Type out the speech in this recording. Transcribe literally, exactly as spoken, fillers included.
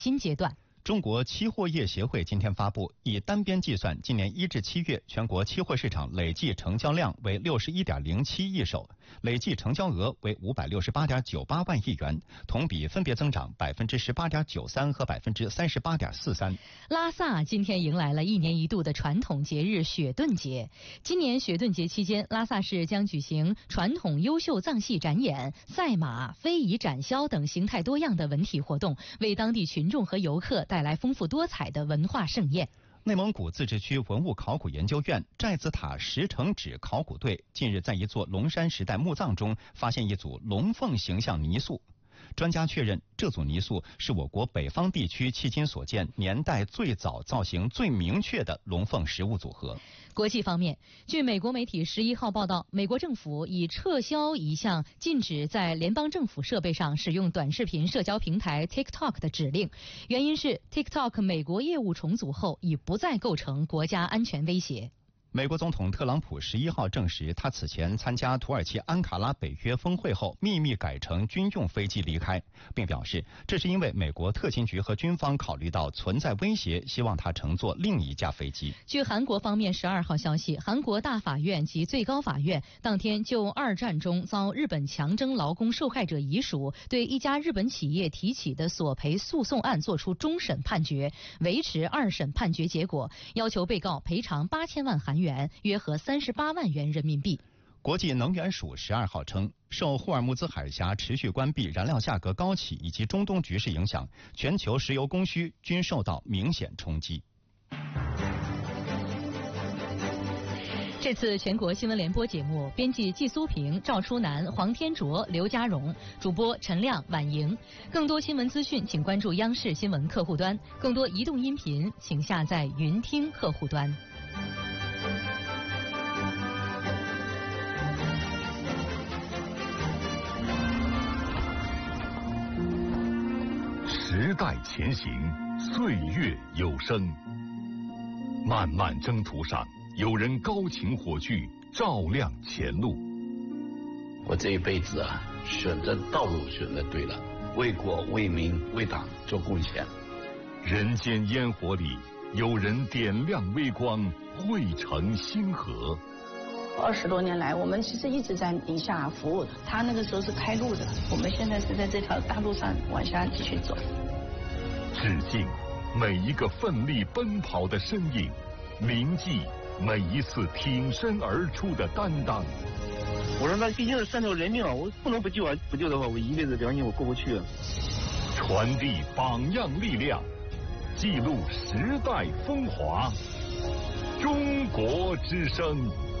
新阶段。 中国期货业协会今天发布，以单边计算，今年一至七月全国期货市场累计成交量为六十一点零七亿手，累计成交额为五百六十八点九八万亿元，同比分别增长百分之十八点九三和百分之三十八点四三。 拉萨今天迎来了一年一度的传统节日雪顿节。今年雪顿节期间，拉萨市将举行传统优秀藏戏展演、赛马、非遗展销等形态多样的文体活动，为当地群众和游客带来丰富多彩的文化盛宴。 内蒙古自治区文物考古研究院寨子塔石城址考古队近日在一座龙山时代墓葬中发现一组龙凤形象泥塑。专家确认，这组泥塑是我国北方地区迄今所见年代最早、造型最明确的龙凤实物组合。 国际方面，据美国媒体十一号报道，美国政府已撤销一项禁止在联邦政府设备上使用短视频社交平台 TikTok 的指令，原因是 TikTok 美国业务重组后已不再构成国家安全威胁。 美国总统特朗普十一号证实，他此前参加土耳其安卡拉北约峰会后，秘密改乘军用飞机离开，并表示这是因为美国特勤局和军方考虑到存在威胁，希望他乘坐另一架飞机。 据韩国方面十二号消息，韩国大法院及最高法院当天就二战中遭日本强征劳工受害者遗属对一家日本企业提起的索赔诉讼案作出终审判决，维持二审判决结果，要求被告赔偿八千万韩元。元约合三十八万元人民币。 国际能源署十二号称，受霍尔木兹海峡持续关闭、燃料价格高企以及中东局势影响，全球石油供需均受到明显冲击。 这次全国新闻联播节目，编辑季苏平、赵初南、黄天卓、刘家荣，主播陈亮、婉莹。更多新闻资讯，请关注央视新闻客户端；更多移动音频，请下载云听客户端。 时代前行，岁月有声。漫漫征途上，有人高擎火炬，照亮前路。 我这一辈子啊，选择道路选择对了，为国为民为党做贡献。 人间烟火里，有人点亮微光，汇成星河。 二十多年来，我们其实一直在宁夏服务的。他那个时候是开路的，我们现在是在这条大路上往下继续走。 致敬每一个奋力奔跑的身影，铭记每一次挺身而出的担当。 我说那毕竟是三条人命啊，我不能不救啊！不救的话，我一辈子良心我过不去啊。 传递榜样力量，记录时代风华。中国之声。